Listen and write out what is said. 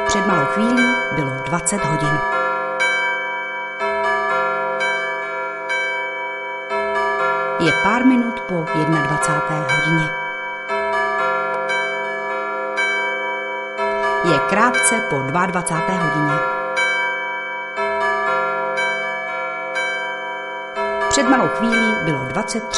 Před malou chvílí bylo 20 hodin. Je pár minut po 21. hodině. Je krátce po 22. hodině. Před malou chvílí bylo 23